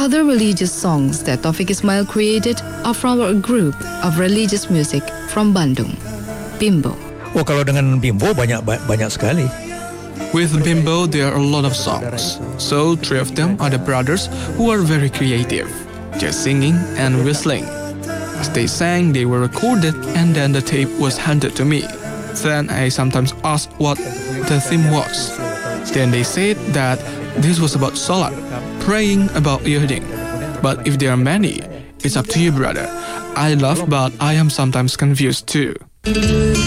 Other religious songs that Taufik Ismail created are from a group of religious music from Bandung, Bimbo. Oh, kalau dengan Bimbo banyak sekali. With Bimbo, there are a lot of songs. So, 3 of them are the brothers who are very creative, just singing and whistling. As they sang, they were recorded and then the tape was handed to me. Then I sometimes asked what the theme was. Then they said that this was about Salat, praying about yielding. But if there are many, it's up to you, brother. I love, but I am sometimes confused too.